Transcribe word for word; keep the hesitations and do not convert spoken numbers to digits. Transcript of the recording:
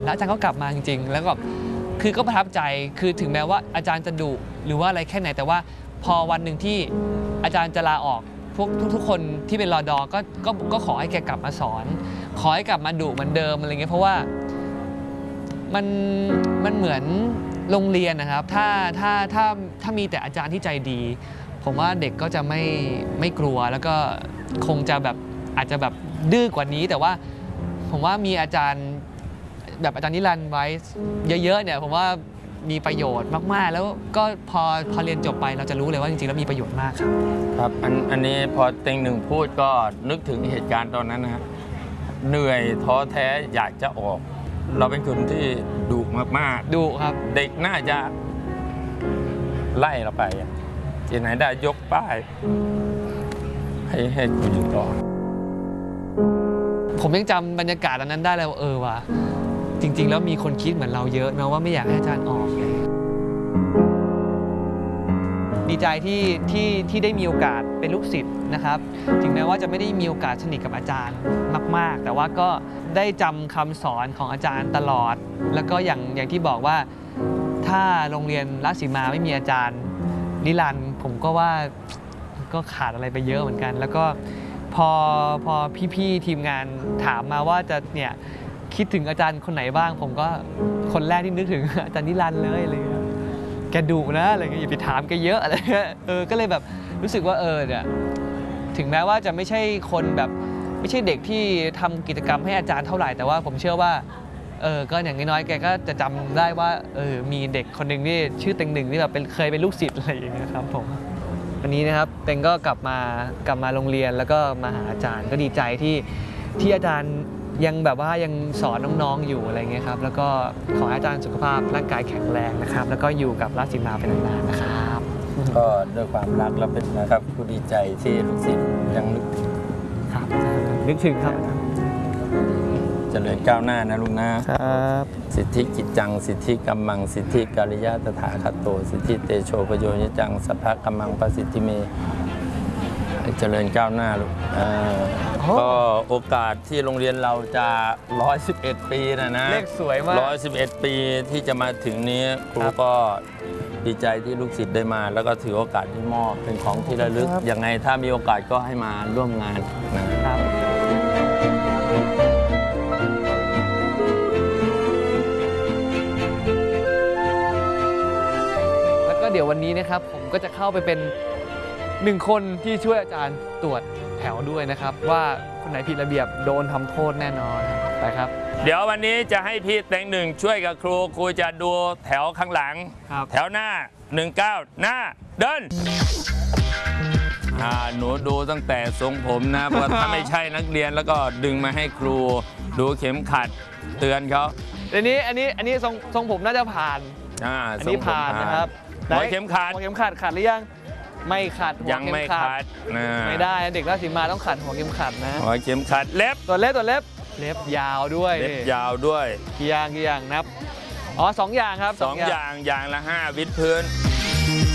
แล้วอาจารย์ก็กลับมาจริงๆแล้วก็คือก็ประทับใจคือถึงแม้ว่าอาจารย์จะดุหรือว่าอะไรแค่ไหนแต่ว่าพอวันหนึ่งที่อาจารย์จะลาออกพวกทุกๆคนที่เป็นรอดอก็ก็ก็ขอให้แกกลับมาสอนขอให้กลับมาดุเหมือนเดิมอะไรเงี้ยเพราะว่ามันมันเหมือนโรงเรียนนะครับถ้าถ้าถ้าถ้ามีแต่อาจารย์ที่ใจดีผมว่าเด็กก็จะไม่ไม่กลัวแล้วก็คงจะแบบอาจจะแบบดื้อกว่านี้แต่ว่าผมว่ามีอาจารย์แบบอาจารย์นิรันดร์ไว้เยอะๆเนี่ยผมว่ามีประโยชน์มากๆแล้วก็พอพอเรียนจบไปเราจะรู้เลยว่าจริงๆแล้วมีประโยชน์มากครับครับอันอันนี้พอเต็งหนึ่งพูดก็นึกถึงเหตุการณ์ตอนนั้นนะเหนื่อยท้อแท้อยากจะออกเราเป็นคนที่ดุมากๆดุครับเด็กน่าจะไล่เราไปที่ไหนได้ยกป้ายให้ให้กูอยู่ต่อผมยังจำบรรยากาศอันนั้นได้เลยว่าเออว่ะจริงๆแล้วมีคนคิดเหมือนเราเยอะนะว่าไม่อยากให้อาจารย์ออกเลยดีใจที่ที่ที่ได้มีโอกาสเป็นลูกศิษย์นะครับถึงแม้ว่าจะไม่ได้มีโอกาสสนิทกับอาจารย์มากๆแต่ว่าก็ได้จำคำสอนของอาจารย์ตลอดแล้วก็อย่างอย่างที่บอกว่าถ้าโรงเรียนราชสีมาไม่มีอาจารย์นิรันดร์ผมก็ว่าก็ขาดอะไรไปเยอะเหมือนกันแล้วก็พอพอพี่ๆทีมงานถามมาว่าจะเนี่ยคิดถึงอาจารย์คนไหนบ้างผมก็คนแรกที่นึกถึงอาจารย์นิรันดร์เลยอะไรเงี้ยแกดุนะอะไรเงี้ยอย่าไปถามแกเยอะอะไรเงี้ยเออก็เลยแบบรู้สึกว่าเออเนี่ยถึงแม้ว่าจะไม่ใช่คนแบบไม่ใช่เด็กที่ทำกิจกรรมให้อาจารย์เท่าไหร่แต่ว่าผมเชื่อว่าเออก็อย่างน้อยๆแกก็จะจำได้ว่าเออมีเด็กคนหนึ่งที่ชื่อเต็งหนึ่งที่แบบเป็นเคยเป็นลูกศิษย์อะไรอย่างเงี้ยครับผมวันนี้นะครับเต็งก็กลับมากลับมาโรงเรียนแล้วก็มาหาอาจารย์ก็ดีใจที่ที่อาจารย์ยังแบบว่ายังสอนน้องๆอยู่อะไรเงี้ยครับแล้วก็ขอให้อาจารย์สุขภาพร่างกายแข็งแรงนะครับแล้วก็อยู่กับราชสีมาเป็นนานๆนะครับก็ด้วยความรักและเป็นนะครับผู้ดีใจที่ลูกศิษย์ยังนึกถึงครับนึกถึงครับเจริญก้าวหน้านะลุงนะครับสิทธิกิจจังสิทธิกัมมังสิทธิกัลยาตถาคโตสิทธิเตโชปโยยจังสัพพะกัมมังประสิทธิเมเจริญก้าวหน้าลูกก็โอกาสที่โรงเรียนเราจะหนึ่งร้อยสิบเอ็ดปีนะนะเลขสวยมากหนึ่งร้อยสิบเอ็ดปีที่จะมาถึงนี้ครูก็ดีใจที่ลูกศิษย์ได้มาแล้วก็ถือโอกาสที่มอบเป็นของที่ระลึกยังไงถ้ามีโอกาสก็ให้มาร่วมงานนะครับแล้วก็เดี๋ยววันนี้นะครับผมก็จะเข้าไปเป็นหนึ่งคนที่ช่วยอาจารย์ตรวจแถวด้วยนะครับว่าคนไหนผิดระเบียบโดนทำโทษแน่นอนไปครับเดี๋ยววันนี้จะให้พี่เต็งหนึ่งช่วยกับครูครูจะดูแถวข้างหลังแถวหน้าหนึ่งเก้าหน้าเดินอ่าหนูดูตั้งแต่ทรงผมนะเพราะถ้าไม่ใช่นักเรียนแล้วก็ดึงมาให้ครูดูเข็มขัดเตือนเขาอันนี้อันนี้อันนี้ทรงทรงผมน่าจะผ่านอ่าอันนี้ผ่านนะครับหัวเข็มขัดหัวเข็มขัดขัดหรือยังไม่ขัดยังไม่ขัดไม่ได้เด็กราชสีมาต้องขัดหัวเข็มขัดนะหัวเข็มขัดเล็บตัวเล็บตัวเล็บเล็บยาวด้วยเล็บยาวด้วยกี่อย่างกี่อย่างนับอ๋อสองอย่างครับสองอย่างอย่างละห้าวิดพื้น